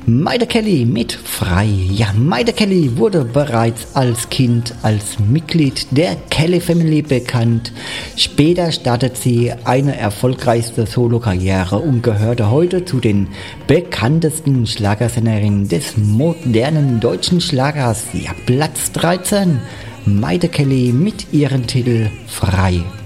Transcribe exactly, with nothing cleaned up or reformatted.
Maida Kelly mit Frei. Ja, Maida Kelly wurde bereits als Kind als Mitglied der Kelly Family bekannt. Später startet sie eine erfolgreichste Solokarriere und gehörte heute zu den bekanntesten Schlagersängerinnen des modernen deutschen Schlagers. Ja, Platz dreizehn. Maida Kelly mit ihrem Titel Frei.